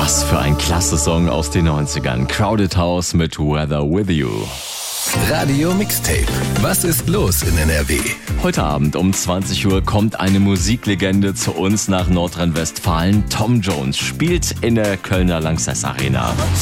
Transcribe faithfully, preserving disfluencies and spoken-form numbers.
Was für ein klasse Song aus den neunzigern. Crowded House mit Weather With You. Radio Mixtape. Was ist los in N R W? Heute Abend um zwanzig Uhr kommt eine Musiklegende zu uns nach Nordrhein-Westfalen. Tom Jones spielt in der Kölner Lanxess Arena.